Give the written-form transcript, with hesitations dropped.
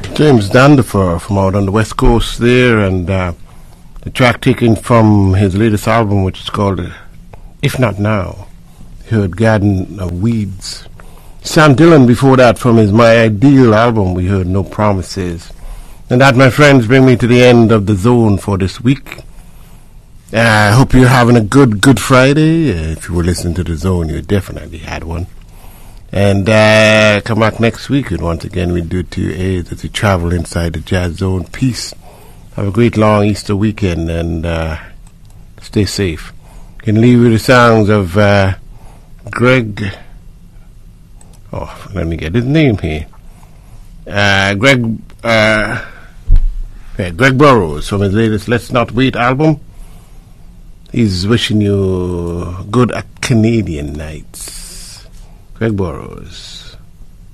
James Dandifer from out on the west coast there, and the track taken from his latest album, which is called If Not Now. You heard Garden of Weeds. Sam Dillon before that from his My Ideal album, we heard No Promises. And that, my friends, bring me to the end of the zone for this week. I hope you're having a good Friday. If you were listening to the zone, you definitely had one. And come back next week, and once again we do to you as we travel inside the Jazz Zone. Peace. Have a great long Easter weekend, and stay safe. Can leave you the sounds of Greg. Oh, let me get his name here. Greg Burrows from his latest Let's Not Wait album. He's wishing you good Canadian nights. Greg Burrows.